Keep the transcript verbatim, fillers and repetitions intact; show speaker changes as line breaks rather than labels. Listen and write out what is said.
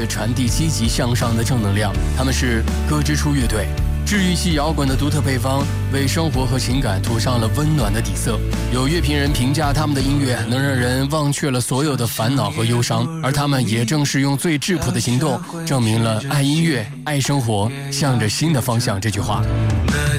子传递积极向上的正能量。他们是歌之初乐队，治愈系摇滚的独特配方为生活和情感涂上了温暖的底色。有乐评人评价他们的音乐能让人忘却了所有的烦恼和忧伤，而他们也正是用最质朴的行动证明了爱音乐爱生活向着新的方向这句话。